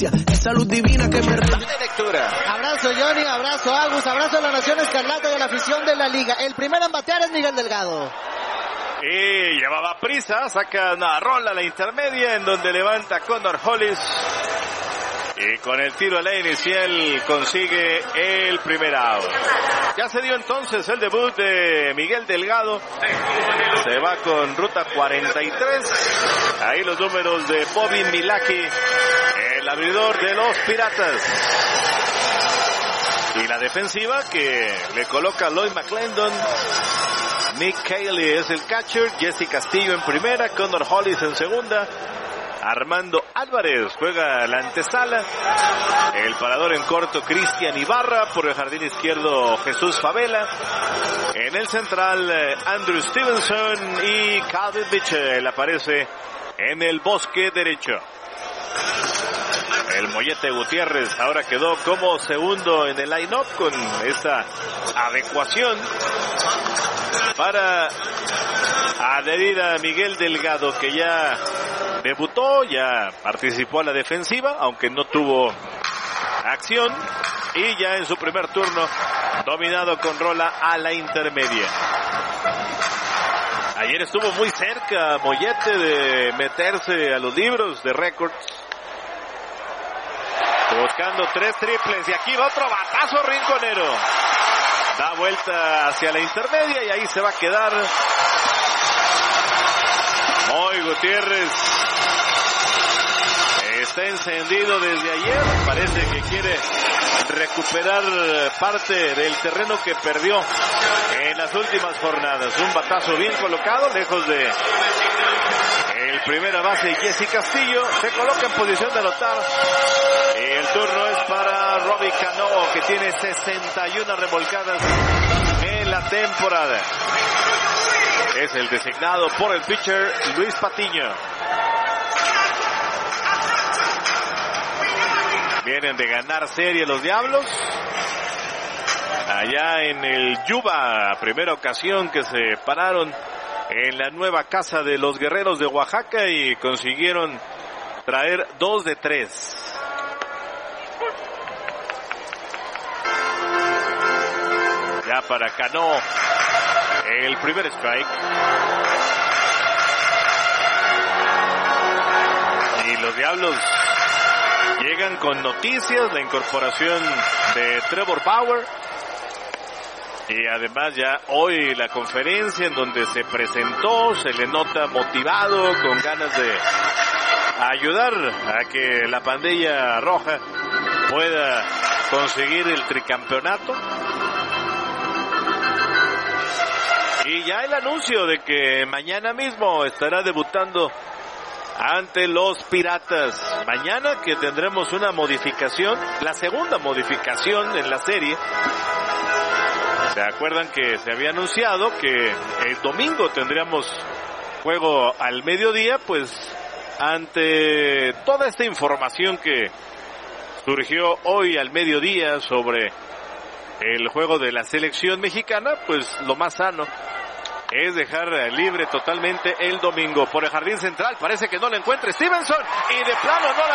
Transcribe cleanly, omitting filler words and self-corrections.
Salud divina que me lectura. Abrazo Johnny, abrazo Agus, abrazo a la Nación Escarlata y a la afición de la Liga. El primero en batear es Miguel Delgado. Y llevaba prisa, saca una rola a la intermedia en donde levanta Connor Hollis. Y con el tiro a la inicial consigue el primer out. Ya se dio entonces el debut de Miguel Delgado. Se va con ruta 43. Ahí los números de Bobby Milwaukee, el abridor de los Piratas. Y la defensiva que le coloca Lloyd McClendon. Nick Cayley es el catcher. Jesse Castillo en primera. Connor Hollis en segunda. Armando Álvarez juega la antesala. El parador en corto Cristian Ibarra. Por el jardín izquierdo Jesús Favela. En el central Andrew Stevenson. Y Calvin Mitchell aparece en el bosque derecho. El Mollete Gutiérrez ahora quedó como segundo en el line-up con esta adecuación para adherir a Miguel Delgado, que ya debutó, ya participó a la defensiva, aunque no tuvo acción, y ya en su primer turno dominado con rola a la intermedia. Ayer estuvo muy cerca Mollete de meterse a los libros de récords, buscando 3 triples, y aquí va otro batazo rinconero. Da vuelta hacia la intermedia y ahí se va a quedar Moy Gutiérrez. Está encendido desde ayer, parece que quiere recuperar parte del terreno que perdió en las últimas jornadas. Un batazo bien colocado, lejos de el primera base Jesse Castillo. Se coloca en posición de anotar. Y el turno es para Robbie Cano, que tiene 61 remolcadas en la temporada. Es el designado por el pitcher Luis Patiño. Vienen de ganar serie los Diablos. Allá en el Yuba, primera ocasión que se pararon en la nueva casa de los Guerreros de Oaxaca y consiguieron traer 2 de 3. Ya para Cano, el primer strike. Y los Diablos llegan con noticias, la incorporación de Trevor Bauer. Y además ya hoy la conferencia en donde se presentó, se le nota motivado, con ganas de ayudar a que la pandilla roja pueda conseguir el tricampeonato. Y ya el anuncio de que mañana mismo estará debutando ante los Piratas. Mañana que tendremos una modificación, la segunda modificación en la serie. ¿Se acuerdan que se había anunciado que el domingo tendríamos juego al mediodía? Pues ante toda esta información que surgió hoy al mediodía sobre el juego de la selección mexicana, pues lo más sano es dejar libre totalmente el domingo. Por el jardín central parece que no le encuentra Stevenson y de plano no la